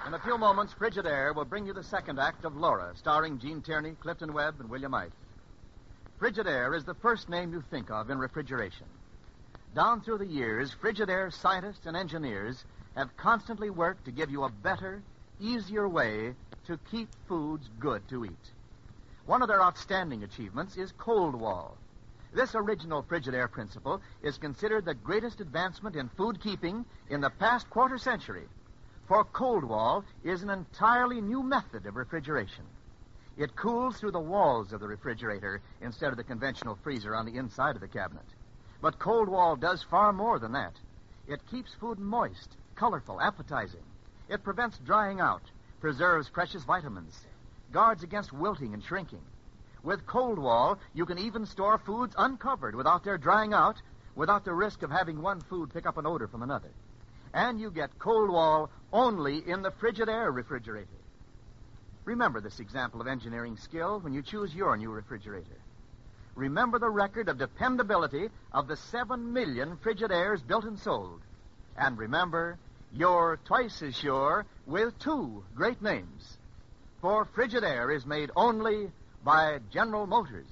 In a few moments, Frigidaire will bring you the second act of Laura, starring Gene Tierney, Clifton Webb, and William Ite. Frigidaire is the first name you think of in refrigeration. Down through the years, Frigidaire scientists and engineers have constantly worked to give you a better, easier way to keep foods good to eat. One of their outstanding achievements is Cold Wall. This original Frigidaire principle is considered the greatest advancement in food keeping in the past quarter century. For Cold Wall is an entirely new method of refrigeration. It cools through the walls of the refrigerator instead of the conventional freezer on the inside of the cabinet. But Cold Wall does far more than that. It keeps food moist, colorful, appetizing. It prevents drying out, preserves precious vitamins, guards against wilting and shrinking. With Cold Wall, you can even store foods uncovered without their drying out, without the risk of having one food pick up an odor from another. And you get Cold Wall only in the Frigidaire refrigerator. Remember this example of engineering skill when you choose your new refrigerator. Remember the record of dependability of the 7 million Frigidaires built and sold. And remember, you're twice as sure with 2 great names. For Frigidaire is made only by General Motors.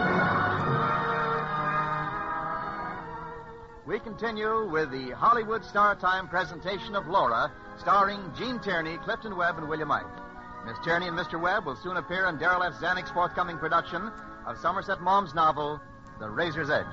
We continue with the Hollywood Star Time presentation of Laura, starring Gene Tierney, Clifton Webb, and William Ite. Miss Tierney and Mr. Webb will soon appear in Darrell F. Zanuck's forthcoming production of Somerset Maugham's novel, The Razor's Edge.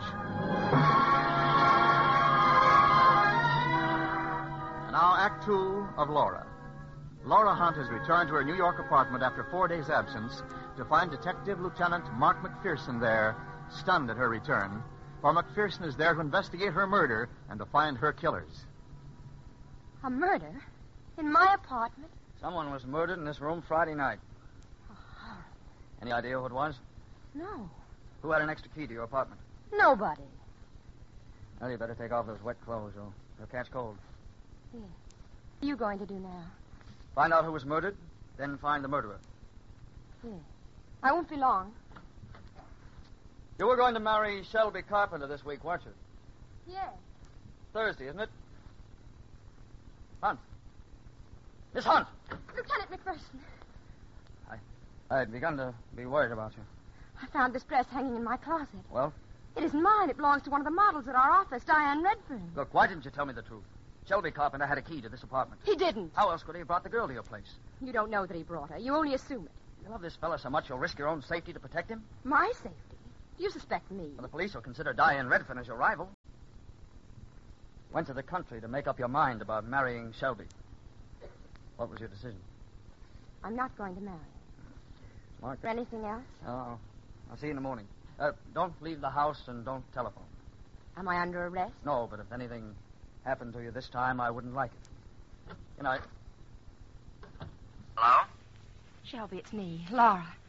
And now, Act 2 of Laura. Laura Hunt has returned to her New York apartment after 4 days' absence to find Detective Lieutenant Mark McPherson there, stunned at her return. For McPherson is there to investigate her murder and to find her killers. A murder? In my apartment? Someone was murdered in this room Friday night. Oh, horrible. Any idea who it was? No. Who had an extra key to your apartment? Nobody. Well, you better take off those wet clothes, or you'll catch cold. Yes. What are you going to do now? Find out who was murdered, then find the murderer. Yes. I won't be long. You were going to marry Shelby Carpenter this week, weren't you? Yes. Thursday, isn't it? Hunt. Miss Hunt! Lieutenant McPherson. I had begun to be worried about you. I found this dress hanging in my closet. Well? It isn't mine. It belongs to one of the models at our office, Diane Redfern. Look, why didn't you tell me the truth? Shelby Carpenter had a key to this apartment. He didn't. How else could he have brought the girl to your place? You don't know that he brought her. You only assume it. You love this fella so much you'll risk your own safety to protect him? My safety? You suspect me. Well, the police will consider Diane Redfern as your rival. Went to the country to make up your mind about marrying Shelby. What was your decision? I'm not going to marry. Mark. Is there anything else? Oh, I'll see you in the morning. Don't leave the house and don't telephone. Am I under arrest? No, but if anything happened to you this time, I wouldn't like it. Good night. Hello? Shelby, it's me, Laura.